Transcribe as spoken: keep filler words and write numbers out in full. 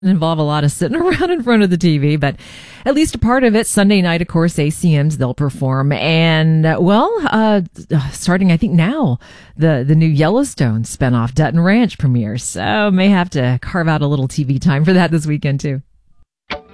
involve a lot of sitting around in front of the T V, but at least a part of it. Sunday night, of course, A C Ms, they'll perform. And, uh, well, uh, starting, I think now, the, the new Yellowstone spinoff, Dutton Ranch, premieres. So may have to carve out a little T V time for that this weekend, too.